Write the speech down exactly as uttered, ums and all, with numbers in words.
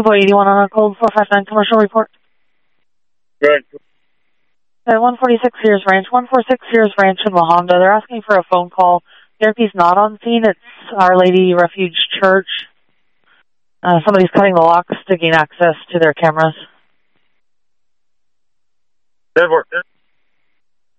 Depot eighty-one on a cold four five nine commercial report. Good. Uh, one forty-six Sears Ranch. one forty-six Sears Ranch in La Honda. They're asking for a phone call. Therapy's not on scene. It's Our Lady Refuge Church. Uh, somebody's cutting the locks to gain access to their cameras. Good work.